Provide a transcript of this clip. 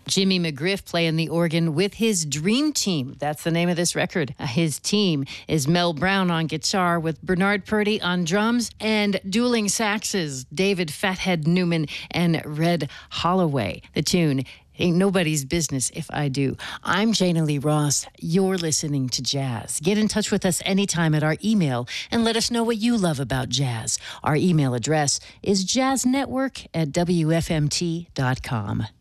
Jimmy McGriff playing the organ with his Dream Team. That's the name of this record. His team is Mel Brown on guitar with Bernard Purdy on drums and dueling saxes, David Fathead Newman and Red Holloway. The tune, Ain't Nobody's Business If I Do. I'm Jana Lee Ross. You're listening to Jazz. Get in touch with us anytime at our email and let us know what you love about jazz. Our email address is jazznetwork@wfmt.com.